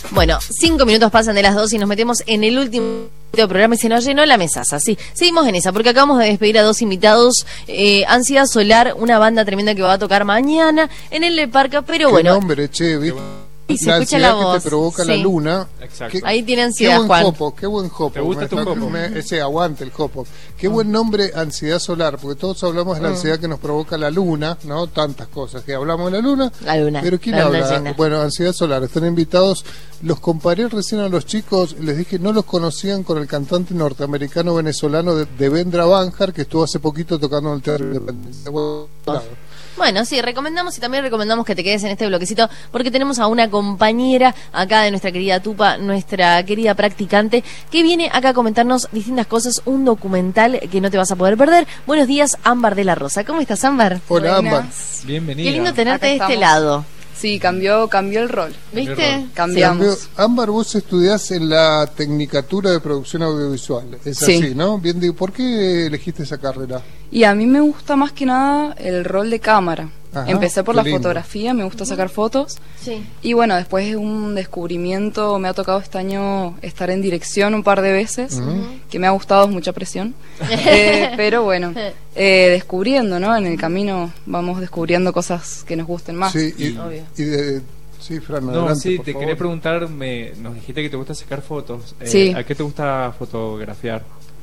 Bueno, 5 minutos pasan de las 2 y nos metemos en el último programa y se nos llenó la mesaza. Sí, seguimos en esa, porque acabamos de despedir a 2 invitados. Ansiedad Solar, una banda tremenda que va a tocar mañana en el Le Parca, pero bueno. Qué nombre, che, ¿viste? Y se la escucha ansiedad la voz. que te provoca la luna. Exacto. Ahí tiene ansiedad, Juan. Qué buen jopo. ¿Te gusta tu jopo? Ese aguante el jopo. Qué buen nombre, ansiedad solar, porque todos hablamos de la ansiedad que nos provoca la luna, ¿no? Tantas cosas que hablamos de la luna. La luna. Pero ¿quién la luna habla? llena. Bueno, ansiedad solar. Están invitados. Los comparé recién a los chicos, les dije no los conocían con el cantante norteamericano venezolano de Vendra Banjar, que estuvo hace poquito tocando en el Teatro Independencia. Bueno, sí, recomendamos y también recomendamos que te quedes en este bloquecito porque tenemos a una compañera acá de nuestra querida Tupa, nuestra querida practicante, que viene acá a comentarnos distintas cosas, un documental que no te vas a poder perder. Buenos días, Ámbar de la Rosa. ¿Cómo estás, Ámbar? Hola, Buenas. Ámbar. Bienvenida. Qué lindo tenerte Acá de este estamos. lado. Sí, cambió el rol. ¿Viste? Cambiamos. Ámbar, vos estudiás en la Tecnicatura de Producción Audiovisual, es Sí. así, ¿no? Bien, digo, ¿por qué elegiste esa carrera? Y a mí me gusta más que nada el rol de cámara. Ajá, Empecé por qué la lindo. fotografía, me gusta sacar fotos. Sí. Y bueno, después de un descubrimiento, me ha tocado este año estar en dirección un par de veces, que me ha gustado, es mucha presión. Pero bueno, descubriendo, ¿no? En el camino vamos descubriendo cosas que nos gusten más. Sí, Obvio. sí, Fran, No, adelante, sí, por te favor. quería preguntar, nos dijiste que te gusta sacar fotos. Sí. ¿A qué te gusta fotografiar?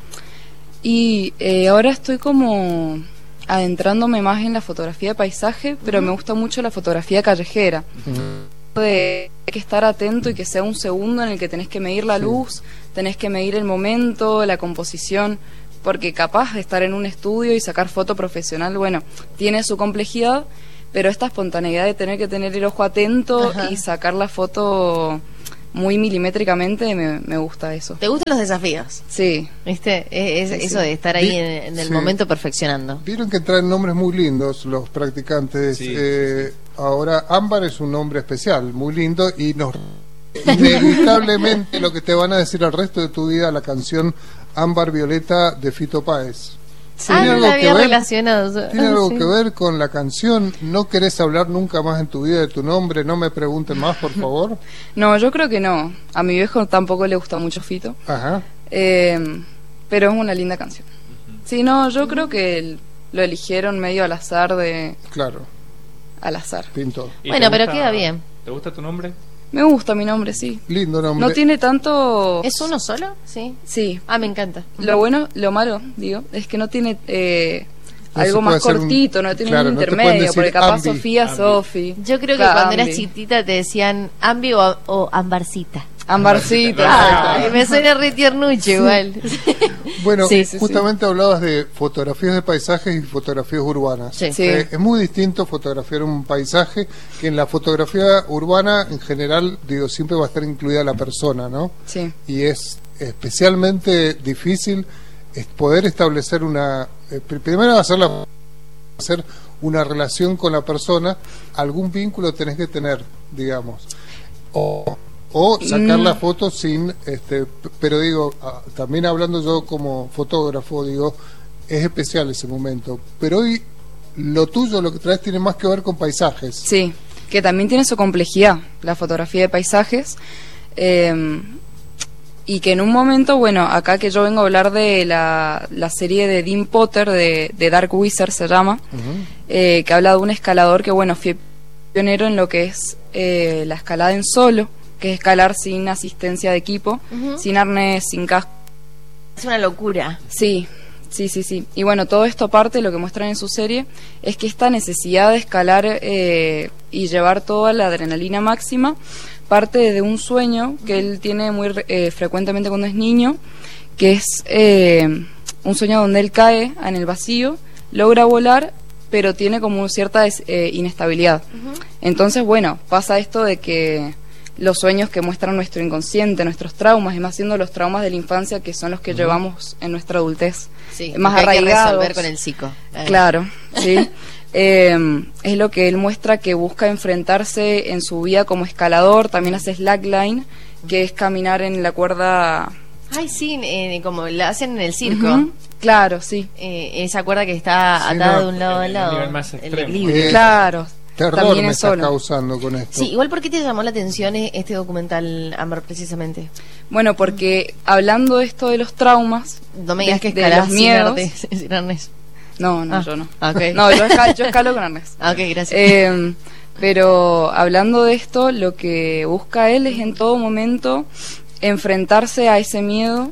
Y ahora estoy como adentrándome más en la fotografía de paisaje, pero me gusta mucho la fotografía callejera. De hay que estar atento y que sea un segundo en el que tenés que medir la luz, tenés que medir el momento, la composición, porque capaz de estar en un estudio y sacar foto profesional, bueno, tiene su complejidad, pero esta espontaneidad de tener que tener el ojo atento Ajá. y sacar la foto muy milimétricamente, me gusta eso. ¿Te gustan los desafíos? Sí. ¿Viste? Sí, eso sí. de estar ahí en el Sí. momento perfeccionando. Vieron que traen nombres muy lindos los practicantes. Sí. Ahora, Ámbar es un nombre especial, muy lindo, y nos inevitablemente lo que te van a decir al resto de tu vida, la canción Ámbar Violeta de Fito Páez. Ah, no la había ver? relacionado. ¿Tiene algo Sí. que ver con la canción? ¿No querés hablar nunca más en tu vida de tu nombre? No me pregunten más, por favor. No, yo creo que no. A mi viejo tampoco le gusta mucho Fito. Ajá. Pero es una linda canción. Sí, no, yo creo que lo eligieron medio al azar Claro, al azar. Pinto. ¿Y Bueno, te pero gusta- queda bien. ¿Te gusta tu nombre? Me gusta mi nombre, sí. Lindo nombre. No tiene tanto... ¿Es uno solo? Sí. Sí. Ah, me encanta. Lo bueno, lo malo, digo, es que no tiene No algo se puede más hacer un- cortito, no tiene claro, un no te pueden intermedio, decir porque capaz Ambi. Sofía, Ambi. Sofi. Yo creo que Claro, cuando eras Ambi. chiquitita te decían Ambi o Ambarcita. Ambarcito. Ah, me suena re tiernucho igual. Bueno, Sí, justamente hablabas de fotografías de paisajes y fotografías urbanas. Sí. Sí. Es muy distinto fotografiar un paisaje que en la fotografía urbana, en general, digo, siempre va a estar incluida la persona, ¿no? Sí. Y es especialmente difícil poder establecer primero hacer una relación con la persona, algún vínculo tenés que tener, digamos. O sacar la foto sin, pero digo, también hablando yo como fotógrafo, digo, es especial ese momento. Pero hoy lo tuyo, lo que traes, tiene más que ver con paisajes. Sí, que también tiene su complejidad, la fotografía de paisajes. Y que en un momento, bueno, acá que yo vengo a hablar de la serie de Dean Potter, de Dark Wizard se llama, que habla de un escalador que, bueno, fue pionero en lo que es la escalada en solo, que es escalar sin asistencia de equipo, sin arnés, sin casco. Es una locura. Sí. Y bueno, todo esto aparte, lo que muestran en su serie, es que esta necesidad de escalar y llevar toda la adrenalina máxima, parte de un sueño que él tiene muy frecuentemente cuando es niño, que es un sueño donde él cae en el vacío, logra volar, pero tiene como cierta inestabilidad. Entonces, bueno, pasa esto de que los sueños que muestran nuestro inconsciente, nuestros traumas, y más siendo los traumas de la infancia que son los que llevamos en nuestra adultez, Sí, más lo que hay que arraigados. resolver con el psico. Claro, sí. Es lo que él muestra, que busca enfrentarse en su vida como escalador. También hace slackline, que es caminar en la cuerda. Ay, sí, como la hacen en el circo. Ujú. Claro, sí. Esa cuerda que está Sí, atada no, de un lado al el lado. nivel más El extremo. equilibrio. Claro. Terror también me es está solo. causando con esto. Sí, igual, ¿por qué te llamó la atención este documental, Amber, precisamente? Bueno, porque hablando de esto de los traumas, No me digas que de escalás los sin miedos. sin arnés. No, Ah, yo no. ok. No, yo escalo con arnés. Ah, ok, gracias. Pero hablando de esto, lo que busca él es en todo momento enfrentarse a ese miedo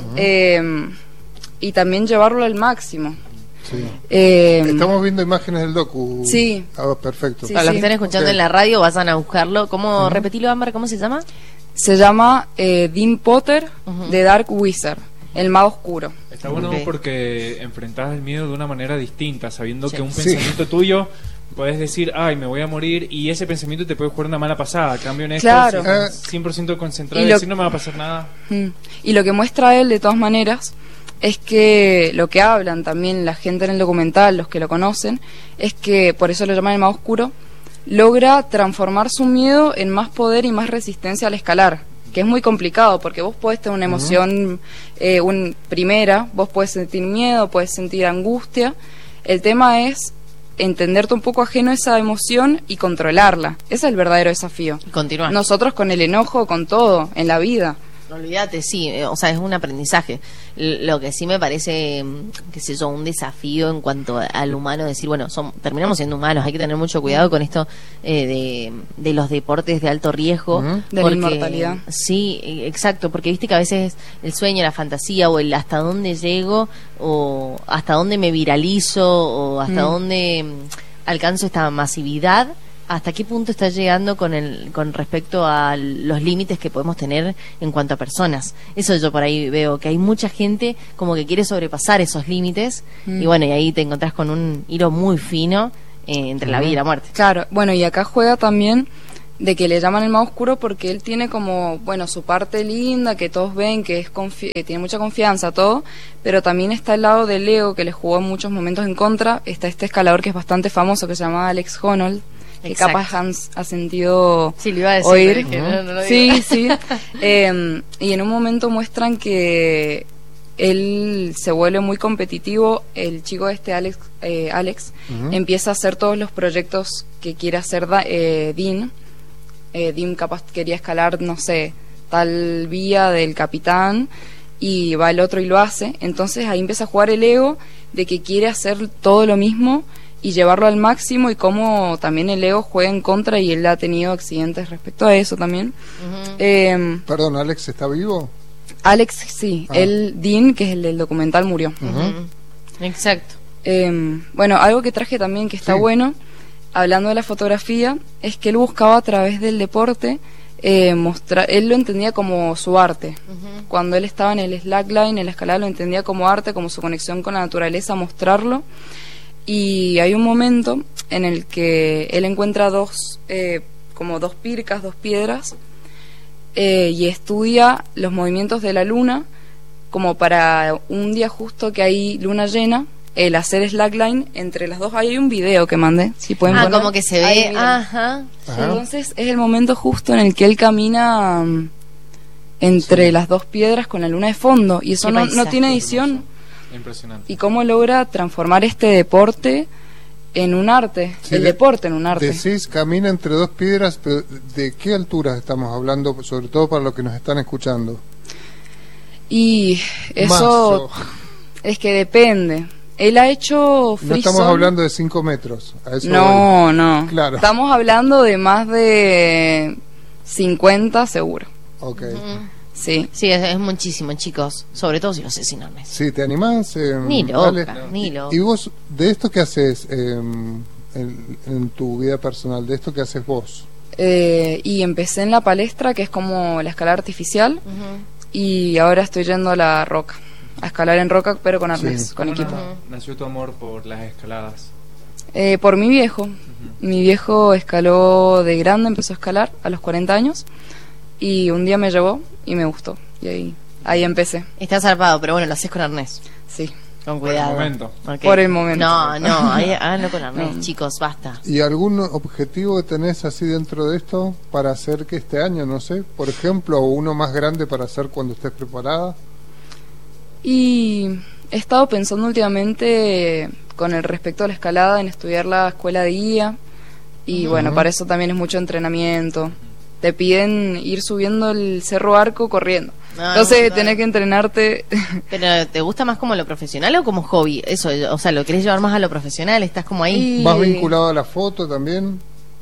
y también llevarlo al máximo. Sí. Eh, Estamos viendo imágenes del docu. Sí. Ah, perfecto. Sí, Para los que están escuchando Ok. en la radio, vayan a buscarlo. ¿Cómo? Repetilo, Amber, ¿cómo se llama? Se llama Dean Potter, Ujú. The Dark Wizard, el mago oscuro. Está bueno Ok. porque enfrentás el miedo de una manera distinta, sabiendo Sí. que un Sí. pensamiento tuyo puedes decir, ay, me voy a morir, y ese pensamiento te puede jugar una mala pasada. A cambio, en esto, Claro. si estás 100% concentrado Y y lo- decir, no me va a pasar nada. Y lo que muestra él, de todas maneras, es que lo que hablan también la gente en el documental, los que lo conocen, es que, por eso lo llaman el mago oscuro, logra transformar su miedo en más poder y más resistencia al escalar, que es muy complicado, porque vos podés tener una emoción primera, vos podés sentir miedo, podés sentir angustia. El tema es entenderte un poco ajeno a esa emoción y controlarla. Ese es el verdadero desafío. Continúa. Nosotros con el enojo, con todo, en la vida. Olvídate, sí, o sea, es un aprendizaje. Lo que sí me parece, qué sé yo, un desafío en cuanto al humano, decir, bueno, terminamos siendo humanos, hay que tener mucho cuidado con esto de los deportes de alto riesgo. Ujú. De la inmortalidad. Sí, exacto, porque viste que a veces el sueño, la fantasía, o el hasta dónde llego, o hasta dónde me viralizo, o hasta dónde alcanzo esta masividad, hasta qué punto está llegando con respecto a los límites que podemos tener en cuanto a personas. Eso yo por ahí veo, que hay mucha gente como que quiere sobrepasar esos límites, y bueno, y ahí te encontrás con un hilo muy fino entre la vida y la muerte. Claro, bueno, y acá juega también de que le llaman el mago oscuro porque él tiene como, bueno, su parte linda, que todos ven, que es que tiene mucha confianza, todo, pero también está el lado del ego, que le jugó en muchos momentos en contra. Está este escalador que es bastante famoso, que se llama Alex Honnold, que Exacto. capaz Hans ha sentido Sí, le iba a decir, oír. pero dije, no lo Sí, digo. sí. Y en un momento muestran que él se vuelve muy competitivo. El chico Alex Ujú. empieza a hacer todos los proyectos que quiere hacer Dean. Dean capaz quería escalar, no sé, tal vía del capitán, y va el otro y lo hace. Entonces ahí empieza a jugar el ego de que quiere hacer todo lo mismo y llevarlo al máximo, y cómo también el ego juega en contra, y él ha tenido accidentes respecto a eso también. Ujú. Perdón, ¿Alex está vivo? Alex, sí, Ah. Dean, que es el del documental, murió. Ujú. Exacto. Bueno, algo que traje también que está Sí. bueno, hablando de la fotografía, es que él buscaba a través del deporte mostrar, él lo entendía como su arte. Ujú. Cuando él estaba en el slackline, en la escalada, lo entendía como arte, como su conexión con la naturaleza, mostrarlo. Y hay un momento en el que él encuentra como dos pircas, dos piedras, y estudia los movimientos de la luna, como para un día justo que hay luna llena, el hacer slackline entre las dos. Ahí hay un video que mandé, si pueden poner. Como que se Ahí, ve, miren. ajá. Ajá. Entonces es el momento justo en el que él camina entre las dos piedras con la luna de fondo, y eso Qué no paisaje. tiene edición. Impresionante. Y cómo logra transformar este deporte en un arte, Sí, el deporte en un arte. Decís, camina entre dos piedras, pero ¿de qué alturas estamos hablando? Sobre todo para los que nos están escuchando. Y eso Mazo. es que depende. Él ha hecho No estamos frisón. hablando de 5 metros. A eso No, no. Claro. Estamos hablando de más de 50 seguro. voy. Ok. Sí. Sí, es muchísimo, chicos. Sobre todo si los asesinan. Sí, ¿te animás? Ni loca, dale. ni loca. ¿Y vos, de esto que haces en tu vida personal, de esto que haces vos? Y empecé en la palestra, que es como la escalada artificial, y ahora estoy yendo a la roca, a escalar en roca, pero con arnés, Sí. con ¿Cómo equipo. nació tu amor por las escaladas? Por mi viejo. Mi viejo escaló de grande, empezó a escalar a los 40 años, y un día me llevó y me gustó, y ahí empecé. Está zarpado, pero bueno, lo haces con arnés. Sí. Con Por el cuidado. momento. Ok. Por el momento. No, ahí háganlo con arnés, No. chicos, basta. ¿Y algún objetivo que tenés así dentro de esto para hacer que este año, no sé, por ejemplo, o uno más grande para hacer cuando estés preparada? Y he estado pensando últimamente con el respecto a la escalada en estudiar la escuela de guía, Y bueno, para eso también es mucho entrenamiento. Te piden ir subiendo el Cerro Arco corriendo. Entonces tenés que entrenarte. ¿Pero te gusta más como lo profesional o como hobby? Eso, o sea, ¿lo querés llevar más a lo profesional? ¿Estás como ahí? Y ¿Más vinculado a la foto también?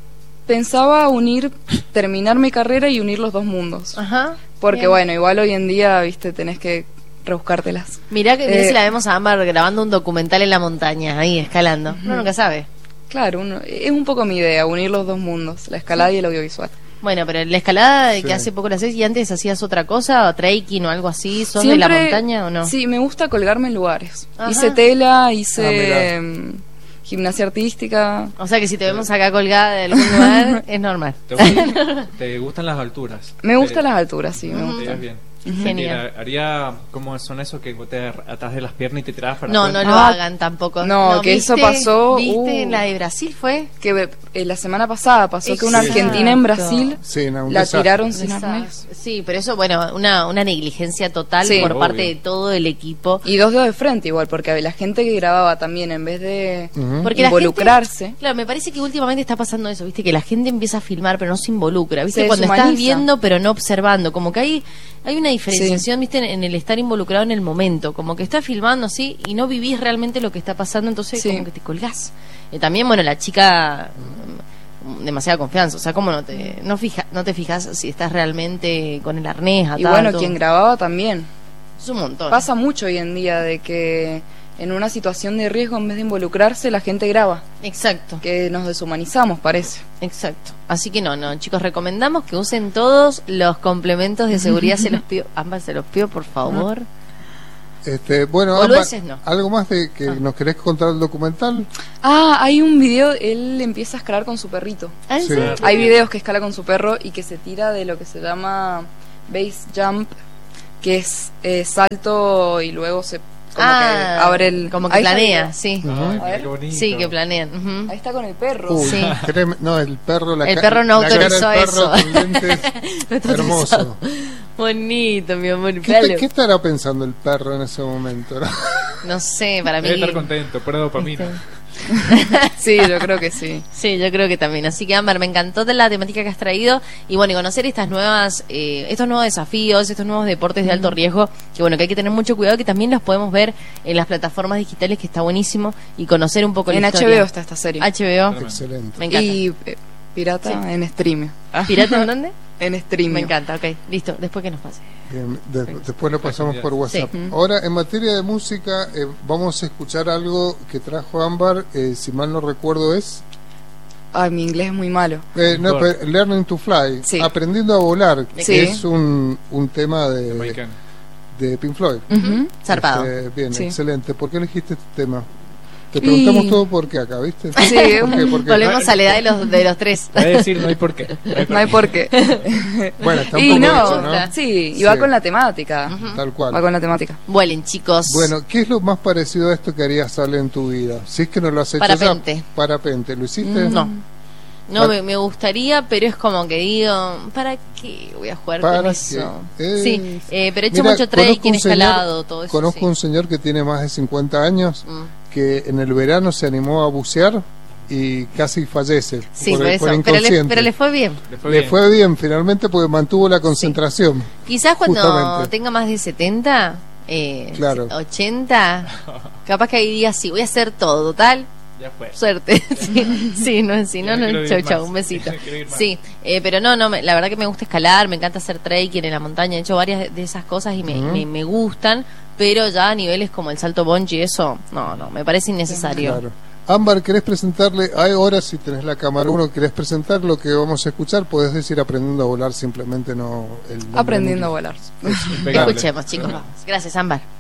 pensaba terminar mi carrera y unir los dos mundos. Ajá. Porque bien. bueno, igual hoy en día, viste, tenés que rebuscártelas. Mirá que si la vemos a Ámbar grabando un documental en la montaña, ahí escalando. Uno nunca sabe. Claro, es un poco mi idea, unir los dos mundos, la escalada y el audiovisual. Bueno, pero la escalada Sí. que hace poco la haces y antes hacías otra cosa, o trekking o algo así, ¿sos de Siempre- la montaña o no? Sí, me gusta colgarme en lugares. Ajá. Hice tela, Ah, hice gimnasia artística. O sea que si te vemos acá colgada de algún lugar, es normal. ¿Te gustan las alturas? Me gustan las alturas, sí, me Te gustan. llevas bien. Genial. Haría, ¿cómo son esos que te atás de las piernas y te tiras para No, atrás? no lo Ah, hagan tampoco. no, que eso pasó, ¿Viste en la de Brasil fue? Que la semana pasada pasó que una Exacto. argentina en Brasil Sí, no, un la desastre. tiraron sin arnés. Sí, pero eso, bueno, una negligencia total Sí. por Obvio. parte de todo el equipo. Y dos dedos de frente igual, porque la gente que grababa también, en vez de Ujú. Porque la involucrarse. gente- claro, me parece que últimamente está pasando eso, ¿viste? Que la gente empieza a filmar, pero no se involucra, ¿viste? Se Cuando estás deshumaniza. viendo, pero no observando. Como que hay una diferenciación, ¿viste? En el estar involucrado en el momento. Como que estás filmando así y no vivís realmente lo que está pasando, entonces Sí. como que te colgás. También, bueno, la chica... demasiada confianza, o sea, como no te fijas si estás realmente con el arnés atado. Y bueno, todo. quien grababa también. Es un montón. Pasa mucho hoy en día de que en una situación de riesgo, en vez de involucrarse, la gente graba. Exacto. Que nos deshumanizamos, parece. Exacto. Así que no, chicos, recomendamos que usen todos los complementos de seguridad. Se los pido, ambas se los pido, por favor. Bueno, Boludeces no. algo más de que nos querés contar del documental. Hay un video, él empieza a escalar con su perrito. ¿Ah, en Sí. serio? Hay videos que escala con su perro y que se tira de lo que se llama base jump, que es salto y luego se que abre el... como que Ahí está el planea, video. sí. Ujú. Ay, A mira ver. qué bonito. Sí, que planean. Ujú. Ahí está con el perro. Uy, Sí. créeme, no, el perro, El perro no la cara del autorizó perro eso. con lentes, No está hermoso. autorizado. Bonito, mi amor. ¿Qué estará pensando el perro en ese momento? ¿no? No sé, para mí. Debe estar contento, por dopamina. Sí, yo creo que sí. Sí, yo creo que también. Así que, Ámbar, me encantó de la temática que has traído y bueno, y conocer estas nuevas, estos nuevos desafíos, estos nuevos deportes de alto riesgo, que bueno, que hay que tener mucho cuidado, que también los podemos ver en las plataformas digitales, que está buenísimo, y conocer un poco En la historia. HBO está esta serie. HBO, Excelente. me encanta. Y Pirata Sí. en streaming. ¿Pirata en dónde? En streaming. Me encanta, ok, listo, después que nos pase. Bien, después lo pasamos por WhatsApp. Sí. Ahora, en materia de música, vamos a escuchar algo que trajo Ámbar, si mal no recuerdo es... Ay, mi inglés es muy malo. no, pero Learning to Fly, Sí. Aprendiendo a volar, Sí. que es un tema Jamaican. de Pink Floyd. Ujú. Zarpado. Bien, Sí. excelente. ¿Por qué elegiste este tema? Te preguntamos Y- todo por qué acá, ¿viste? Sí, ¿Por qué? ¿Por qué? Volvemos a la edad de los tres. Voy a decir, no hay por qué. No hay por qué. Bueno, está un Y poco no, hecho, ¿no? sí, y va Sí. con la temática. Tal cual. Va con la temática. Vuelen, chicos. Bueno, ¿qué es lo más parecido a esto que harías Ale en tu vida? Si es que no lo has hecho Parapente. ya. Parapente. ¿Lo hiciste? No. No, Para- me gustaría, pero es como que digo, ¿para qué voy a jugar ¿Para con qué? eso? Sí, pero he hecho Mira, mucho conozco trekking, un señor- escalado, todo eso. Conozco sí. un señor que tiene más de 50 años Mm. que en el verano se animó a bucear y casi fallece Sí, por por eso. Pero inconsciente. le fue bien. Le fue bien finalmente porque mantuvo la concentración. Quizás cuando Justamente. tenga más de 70, Claro. 80, capaz que ahí diga, sí, voy a hacer todo, tal. Ya fue. Suerte. Sí, no, si no, Ya no quiero chau, ir chau, más. un besito. No quiero ir más. Sí, pero no, la verdad que me gusta escalar, me encanta hacer trekking en la montaña, he hecho varias de esas cosas y me gustan, pero ya a niveles como el salto bungee, eso, no, me parece innecesario. Claro. Ámbar, ¿querés presentarle? Ahora, si tenés la cámara 1, ¿querés presentar lo que vamos a escuchar? Podés decir aprendiendo a volar, simplemente no el nombre Aprendiendo a en volar. Impecable. Escuchemos, chicos, vamos. Gracias, Ámbar.